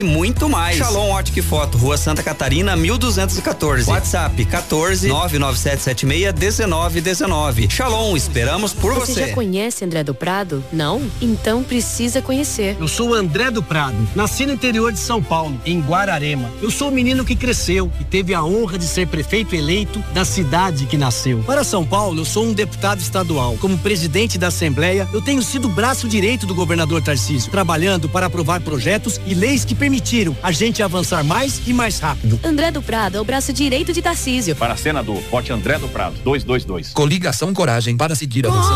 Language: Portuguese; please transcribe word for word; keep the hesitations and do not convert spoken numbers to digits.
muito mais. Shalom Ótica e Foto, Rua Santa Catarina, mil duzentos e quatorze. WhatsApp quatorze nove nove sete sete seis um nove um nove. Shalom, esperamos por você. Você já conhece André do Prado? Não? Então precisa conhecer. Eu sou o André do Prado, nasci no interior de São Paulo, em Guararema. Eu sou o menino que cresceu e teve a honra de ser prefeito eleito da cidade que nasceu. Para São Paulo, eu sou um deputado estadual. Como presidente da Assembleia, eu tenho sido o braço direito do governador Tarcísio, trabalhando para aprovar projetos e leis que permitiram a gente avançar mais e mais rápido. André do Prado é o braço direito de Tarcísio. Para senador, vote André do Prado, dois dois dois. Coligação Coragem para seguir avançando.